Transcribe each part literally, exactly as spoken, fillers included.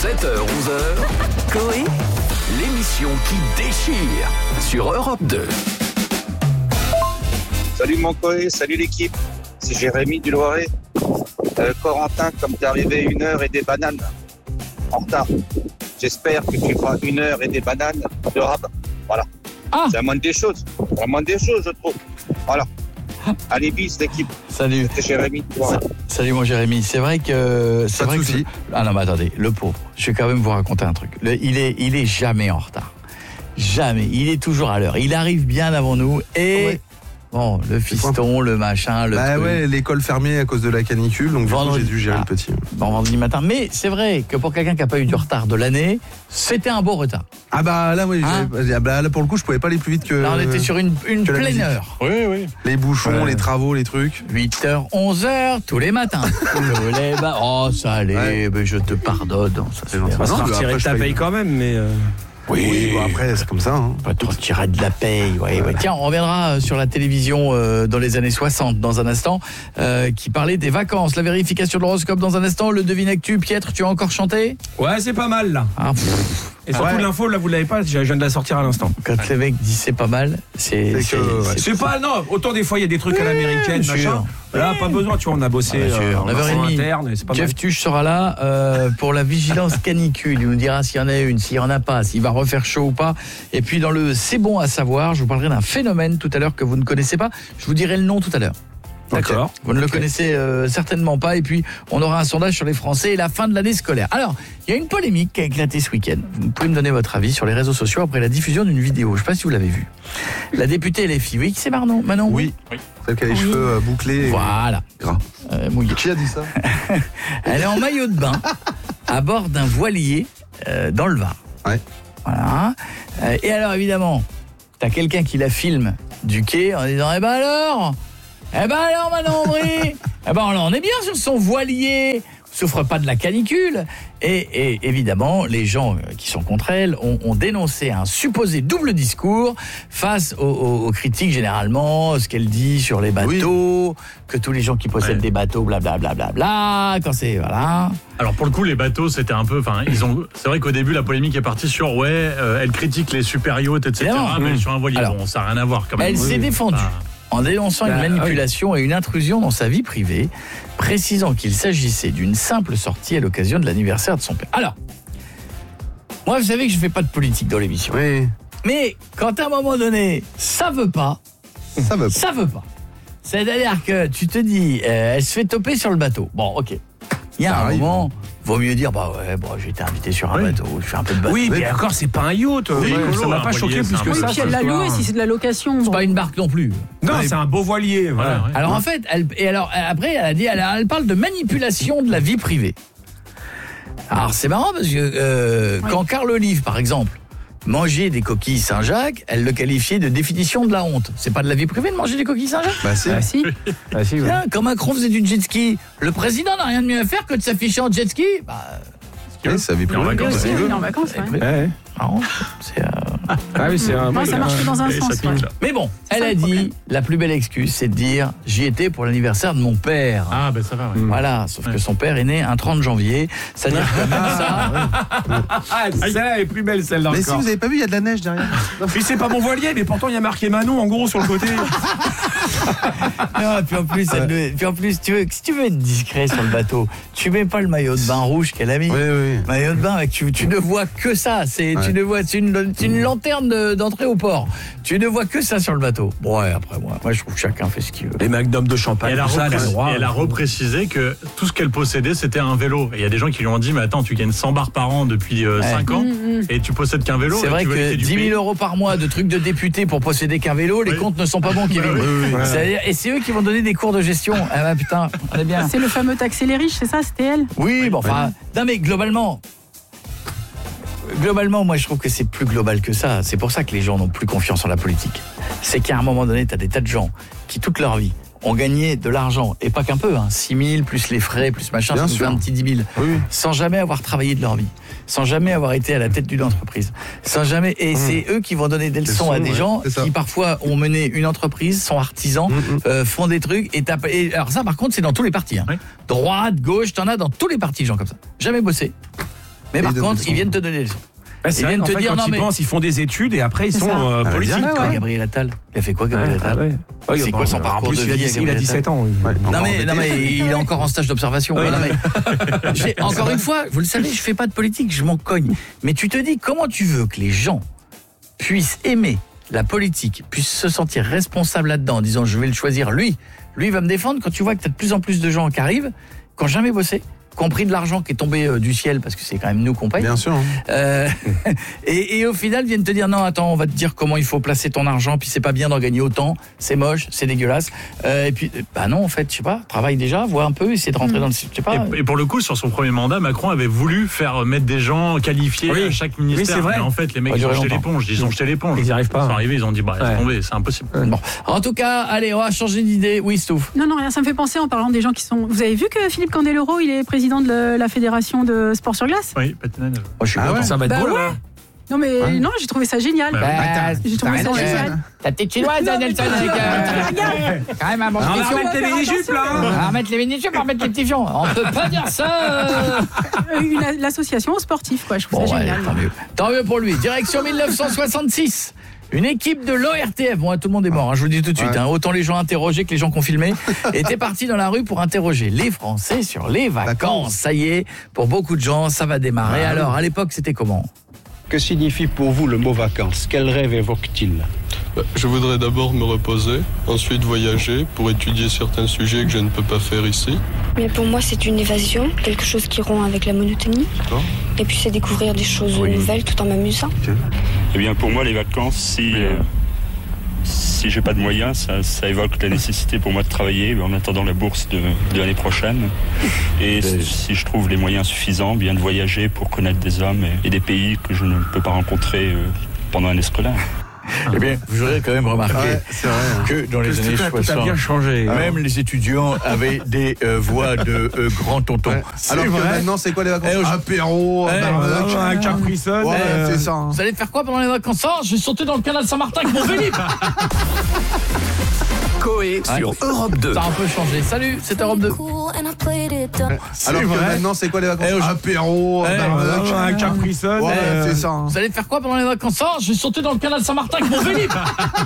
sept heures onze heures, Coé, l'émission qui déchire sur Europe deux. Salut mon Coé, salut l'équipe, c'est Jérémy du Loiret. Euh, Corentin, comme t'es arrivé une heure et des bananes en retard, j'espère que tu feras une heure et des bananes de rab. Voilà. Ah. C'est la moindre des choses. C'est la moindre des choses, je trouve. Voilà. Allez, bis l'équipe. Salut. C'est Jérémy. Sa- Salut mon Jérémy. C'est vrai que c'est Pas vrai de que souci. ah non mais attendez, le pauvre. Je vais quand même vous raconter un truc. Le- il est il est jamais en retard. Jamais. Il est toujours à l'heure. Il arrive bien avant nous et Ouais. bon, le fiston, le machin, le Bah truc. ouais, l'école fermée à cause de la canicule, donc du coup, Vendredi. j'ai dû gérer Ah. le petit. Bon, vendredi matin. Mais c'est vrai que pour quelqu'un qui n'a pas eu du retard de l'année, c'était un beau retard. Ah bah là, oui, Hein j'avais- ah bah là pour le coup, je pouvais pas aller plus vite que. Là, on était sur une, une que la pleine musique. heure. Oui, oui. Les bouchons, Ouais. les travaux, les trucs. huit heures, onze heures, tous les matins. Tous les ba- Oh, ça allait, Ouais. mais je te pardonne. Ça se C'est gentil. fait. On va se Non, faire mais retirer après, de je ta paye. paye quand même, mais... euh, Oui, bon, après, c'est comme ça. Hein. Pas te retirer de la paye. Ouais, ouais. Tiens, on reviendra sur la télévision euh, dans les années soixante dans un instant, euh, qui parlait des vacances. La vérification de l'horoscope dans un instant. Le devine actu. Pietre, tu as encore chanté? Ouais, c'est pas mal, là. Ah, pff, Et surtout, Ouais. l'info, là, vous l'avez pas, je viens de la sortir à l'instant. quand les mecs disent c'est pas mal, c'est. C'est que, ouais. C'est pas, non, autant des fois, il y a des trucs à l'américaine, sûr. machin. Là, pas besoin, tu vois, on a bossé Ah, bien sûr. euh, en neuf heures trente. interne, et c'est pas mal. Jeff Tuche sera là euh, pour la vigilance canicule. Il nous dira s'il y en a une, s'il y en a pas, s'il va refaire chaud ou pas. Et puis dans le c'est bon à savoir, je vous parlerai d'un phénomène tout à l'heure que vous ne connaissez pas. Je vous dirai le nom tout à l'heure. D'accord. Vous ne le connaissez euh, certainement pas. Et puis, on aura un sondage sur les Français et la fin de l'année scolaire. Alors, il y a une polémique qui a éclaté ce week-end. Vous pouvez me donner votre avis sur les réseaux sociaux après la diffusion d'une vidéo. Je ne sais pas si vous l'avez vue. La députée L F I, oui, c'est Manon. Manon, Oui. Celle qui a les cheveux euh, bouclés. et Voilà. Gras. Euh, mouillé. Qui a dit ça? Elle est en maillot de bain à bord d'un voilier euh, dans le Var. Ouais. Voilà. Euh, et alors, évidemment, t'as quelqu'un qui la filme du quai en disant « Eh ben alors Eh ben alors, Manon Aubry Eh ben on est bien sur son voilier, souffre pas de la canicule !» et, et évidemment, les gens qui sont contre elle ont, ont dénoncé un supposé double discours face aux, aux- aux critiques généralement, ce qu'elle dit sur les bateaux, que tous les gens qui possèdent Ouais. des bateaux, blablabla, bla, bla, bla, quand c'est... Voilà. Alors pour le coup, les bateaux, c'était un peu. Enfin, ils ont. C'est vrai qu'au début, la polémique est partie sur ouais, euh, elle critique les super yachts, et cetera. Évidemment. Mais Mmh. sur un voilier, Alors, bon, ça n'a rien à voir quand même. Elle s'est Oui. défendue Ah. en dénonçant Bah, une manipulation et une intrusion dans sa vie privée, précisant qu'il s'agissait d'une simple sortie à l'occasion de l'anniversaire de son père. Alors, moi, vous savez que je fais pas de politique dans l'émission. Oui. Mais quand à un moment donné, ça veut pas, Ça va. ça veut pas. C'est-à-dire que tu te dis, euh, elle se fait toper sur le bateau. Bon, ok. Il y a Ça un arrive. moment, vaut mieux dire, bah ouais, bon, j'ai été invité sur un Oui. bateau, je fais un peu de bateau. Oui, mais encore, c'est pas un yacht. Oui, Oui, écolo, ça m'a un pas voilier, choqué c'est plus un que voilier. ça. Oui, puis elle l'a cette loué histoire. si c'est de la location. C'est bon. pas une barque non plus. Non, c'est un beau voilier. Voilà. Voilà, ouais. Alors en fait, elle, et alors après, elle a dit, elle, elle parle de manipulation de la vie privée. Alors c'est marrant parce que euh, Oui. quand Carl Olive, par exemple, mangeait des coquilles Saint-Jacques, elle le qualifiait de définition de la honte. C'est pas de la vie privée de manger des coquilles Saint-Jacques? Bah, c'est. Ah, si. Ah, si, ouais. Tiens, quand Macron faisait du jet ski, le président n'a rien de mieux à faire que de s'afficher en jet ski. Bah, Oui, ça vit Il est en plus. vacances, Oui, si oui, tu veux. il est en vacances, ouais. Ouais. marrant. C'est, euh, Ah oui, c'est un. Non, ça marche que dans un Et ça sens. pique, ouais. là. Mais bon, C'est elle ça, a le dit, problème. la plus belle excuse, c'est de dire, j'y étais pour l'anniversaire de mon père. Ah, ben ça va, ouais. Voilà, sauf que Ouais. son père est né un trente janvier. C'est-à-dire que même ça... Ah, celle-là est plus belle, celle-là. Mais si encore. vous avez pas vu, il y a de la neige derrière. Mais c'est pas mon voilier, mais pourtant il y a marqué Manon en gros sur le côté. Non, puis en plus, elle le- puis en plus tu veux, si tu veux être discret sur le bateau, tu mets pas le maillot de bain rouge qu'elle a mis. Oui, oui. Maillot de bain, mec, tu, tu ne vois que ça. C'est, Ouais. tu ne vois, c'est une, c'est une lanterne de- d'entrée au port. Tu ne vois que ça sur le bateau. Bon, ouais, après moi, moi je trouve que chacun fait ce qu'il veut. Les magnums de Et champagne, elle a, tout ça, elle a le repré- droit. et elle a reprécisé que tout ce qu'elle possédait, c'était un vélo. Et il y a des gens qui lui ont dit, mais attends, tu gagnes cent bars par an depuis euh, Ouais. cinq ans, et tu possèdes qu'un vélo. C'est et vrai tu veux que hériter du dix mille pays. euros par mois de trucs de députés pour posséder qu'un vélo, les Oui. comptes ne sont pas bons, Kevin. Oui, oui, oui. C'est-à-dire- Et c'est eux qui vont donner des cours de gestion. Ah bah putain, on est bien. C'est le fameux taxer les riches, c'est ça, c'était elle? Oui, bon, enfin, non mais globalement, globalement, moi je trouve que c'est plus global que ça. C'est pour ça que les gens n'ont plus confiance en la politique. C'est qu'à un moment donné, tu as des tas de gens qui, toute leur vie, ont gagné de l'argent, et pas qu'un peu, hein, six mille, plus les frais, plus machin, Bien ça nous fait sûr. un petit dix mille, Oui. sans jamais avoir travaillé de leur vie, sans jamais avoir été à la tête d'une entreprise, sans jamais... Et c'est eux qui vont donner des leçons leçons, à des ouais, gens c'est ça. qui parfois ont mené une entreprise, sont artisans, Mm, mm. euh, font des trucs, et, tapent- et alors ça par contre c'est dans tous les partis, hein. Oui. Droite, gauche, t'en as dans tous les partis, gens comme ça. Jamais bossé. Mais par Et de- contre, de- ils viennent te donner des leçons. Bah, c'est Ils vrai viennent qu'en te fait, dire, quand non, ils mais- pensent, ils font des études et après ils C'est sont ça. euh, Ah, politiques. direct, quoi. Quoi, Gabriel Attal Il a fait quoi, Gabriel Ah, Attal ouais. Ouais, C'est bah, quoi son en parcours plus, de il a vie, dix- Il a Gabriel dix-sept ans. oui. Ouais, Non encore mais, non embêté. mais il est encore en stage d'observation. Oui. Non, mais, j'ai- encore une fois, vous le savez, je fais pas de politique, je m'en cogne. Mais tu te dis, comment tu veux que les gens puissent aimer la politique, puissent se sentir responsables là-dedans en disant je vais le choisir lui, lui va me défendre, quand tu vois que tu as de plus en plus de gens qui arrivent, qui n'ont jamais bossé, qui ont pris de l'argent qui est tombé euh, du ciel, parce que c'est quand même nous qu'on paye. Bien sûr. hein. Euh, et, et au final viennent te dire non attends on va te dire comment il faut placer ton argent puis c'est pas bien d'en gagner autant, c'est moche, c'est dégueulasse euh, et puis bah non en fait je sais pas, travaille déjà, vois un peu, essaie de rentrer dans le je sais pas. Et, et pour le coup, sur son premier mandat, Macron avait voulu faire mettre des gens qualifiés Oui. à chaque ministère. Oui, c'est vrai. Mais en fait, les mecs, Ça a ils ont duré jeté longtemps. l'éponge. Ils ont jeté l'éponge. Ils y arrivent pas. Ils sont arrivés, ils ont dit, bah, laisse Ouais. tomber, c'est impossible. Bon. En tout cas, allez, on va changer d'idée. Oui, Stouff. Non, non, rien, ça me fait penser en parlant des gens qui sont... Vous avez vu que Philippe Candeloro, il est président de la- la fédération de sport sur glace? Oui, patinage. Moi, je suis Ah content. ouais. Ça va être Bah beau, ouais. là. Non, mais Ouais. non, j'ai trouvé ça génial. Bah, Bah, J'ai trouvé ça t'arrêtes, génial. euh, Ta petite chinoise, Non, mais Nelson, tu- avec, euh, Regarde. quand même un bon On va petit fion. remettre les mini-jupes, là. On va remettre les mini-jupes, on va remettre les petits fions. On peut pas dire ça. euh. Euh, une- L'association sportive, quoi. Je trouve Bon, ça ouais, génial. tant mieux. Tant mieux pour lui. Direction mille neuf cent soixante-six. Une équipe de l'O R T F, bon, hein, tout le monde est mort, hein, je vous le dis tout de suite, Ouais. hein, autant les gens interrogés que les gens qui ont filmé, étaient partis dans la rue pour interroger les Français sur les vacances. Vacances. Ça y est, pour beaucoup de gens, ça va démarrer. Ah, Alors, à l'époque, c'était comment ? Que signifie pour vous le mot vacances? Quel rêve évoque-t-il? Je voudrais d'abord me reposer, ensuite voyager pour étudier certains sujets que je ne peux pas faire ici. Mais pour moi, c'est une évasion, quelque chose qui rompt avec la monotonie. D'accord. Et puis, c'est découvrir des choses Oui. nouvelles tout en m'amusant. Eh bien, pour moi, les vacances, si, euh, si j'ai pas de moyens, ça, ça évoque la nécessité pour moi de travailler en attendant la bourse de, de l'année prochaine. Et si, si je trouve les moyens suffisants, bien de voyager pour connaître des hommes et, et des pays que je ne peux pas rencontrer euh, pendant l'année scolaire. Eh bien, vous aurez quand même remarqué Ouais, c'est vrai. hein. que dans les Que années tout a- tout a soixante, bien changé. même les étudiants avaient des euh, voix de euh, grand tonton. Ouais. Alors que vrai. maintenant, c'est quoi les vacances? Eh, je- Apéro, Eh, barbecue. Un Capri Sun. Ouais, euh, c'est ça. hein. Vous allez faire quoi pendant les vacances? Ah, je vais sauter dans le canal Saint-Martin avec mon Philippe. Coé sur Europe deux. Ça a un peu changé. Salut, c'est Europe deux. Alors que vrai. maintenant, c'est quoi les vacances? Eh, je- Apéro, Eh, barbecue. Un Capri Sun. Ouais, euh, c'est ça. hein. Vous allez faire quoi pendant les vacances? Ah, je vais sauter dans le canal Saint-Martin avec mon Philippe.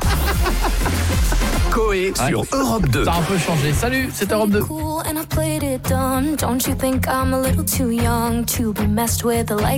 Coé sur Europe deux. Ça a un peu changé. Salut, c'est Europe deux. Cool and I played it dumb. Don't you think I'm a little too young to be messed with like